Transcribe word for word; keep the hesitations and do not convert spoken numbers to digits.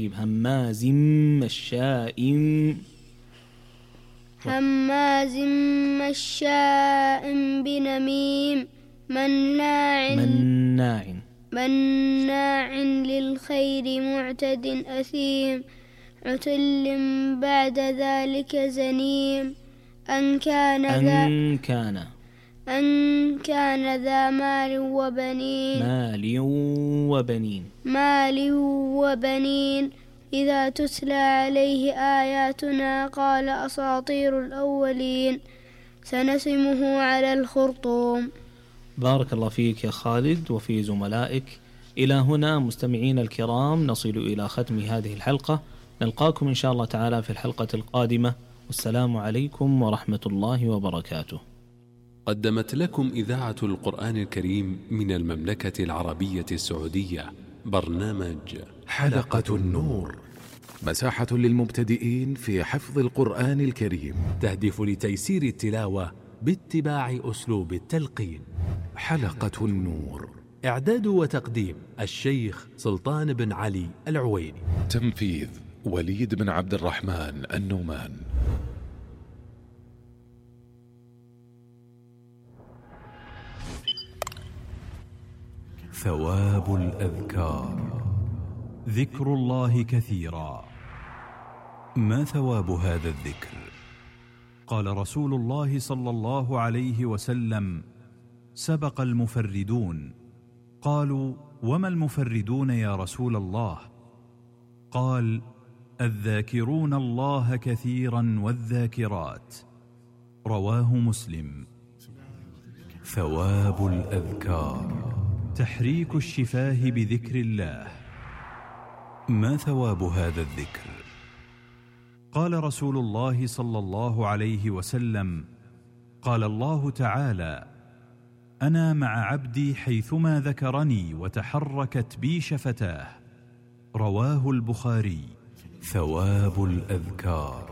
هماز مشاء هماز مشاء بنميم مناع مناع مناع للخير معتد أثيم عتل بعد ذلك زنيم أن كان ذا أن كان أن كان ذا مال وبنين مال وبنين مال وبنين إذا تتلى عليه آياتنا قال أساطير الأولين سنسمه على الخرطوم. بارك الله فيك يا خالد وفي زملائك. إلى هنا مستمعين الكرام نصل إلى ختم هذه الحلقة، نلقاكم إن شاء الله تعالى في الحلقة القادمة، والسلام عليكم ورحمة الله وبركاته. قدمت لكم إذاعة القرآن الكريم من المملكة العربية السعودية برنامج حلقة النور، مساحة للمبتدئين في حفظ القرآن الكريم، تهدف لتيسير التلاوة باتباع أسلوب التلقين. حلقة النور، إعداد وتقديم الشيخ سلطان بن علي العويني، تنفيذ وليد بن عبد الرحمن النومان. ثواب الأذكار. ذكر الله كثيرا. ما ثواب هذا الذكر؟ قال رسول الله صلى الله عليه وسلم: سبق المفردون. قالوا: وما المفردون يا رسول الله؟ قال: الذاكرون الله كثيرا والذاكرات. رواه مسلم. ثواب الأذكار: تحريك الشفاه بذكر الله. ما ثواب هذا الذكر؟ قال رسول الله صلى الله عليه وسلم: قال الله تعالى: أنا مع عبدي حيثما ذكرني وتحركت بي شفتاه. رواه البخاري. ثواب الأذكار: